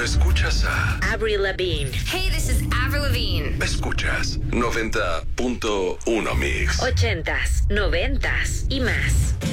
Escuchas a Avril Lavigne. Hey, this is Avril Lavigne. Escuchas 90.1 Mix. 80s, 90s y más.